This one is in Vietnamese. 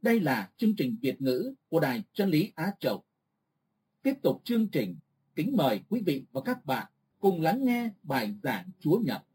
Đây là chương trình Việt ngữ của Đài Chân lý Á Châu. Tiếp tục chương trình, kính mời quý vị và các bạn cùng lắng nghe bài giảng Chúa Nhật.